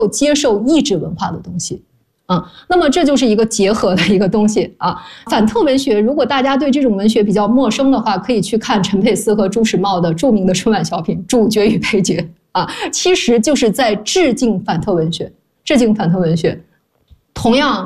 接受意志文化的东西。那么这就是一个结合的一个东西啊。反特文学，如果大家对这种文学比较陌生的话，可以去看陈佩斯和朱时茂的著名的春晚小品《主角与配角》啊，其实就是在致敬反特文学，致敬反特文学。同样